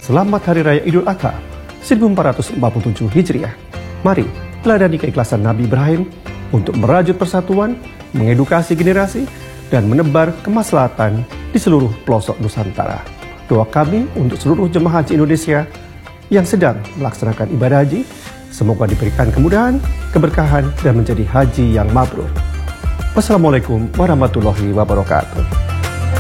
Selamat Hari Raya Idul Adha 1447 Hijriah. Mari teladani keikhlasan Nabi Ibrahim untuk merajut persatuan, mengedukasi generasi, dan menebar kemaslahatan di seluruh pelosok Nusantara. Doa kami untuk seluruh jemaah haji Indonesia yang sedang melaksanakan ibadah haji, semoga diberikan kemudahan, keberkahan, dan menjadi haji yang mabrur. Wassalamualaikum warahmatullahi wabarakatuh.